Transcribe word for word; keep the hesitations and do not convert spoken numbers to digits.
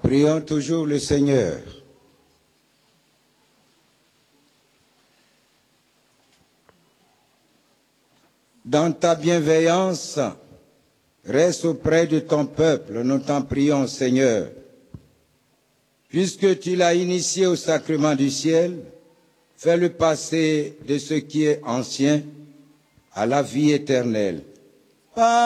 Prions toujours le Seigneur. Dans ta bienveillance, reste auprès de ton peuple, nous t'en prions, Seigneur. Puisque tu l'as initié au sacrement du ciel, fais-le passer de ce qui est ancien à la vie éternelle. Par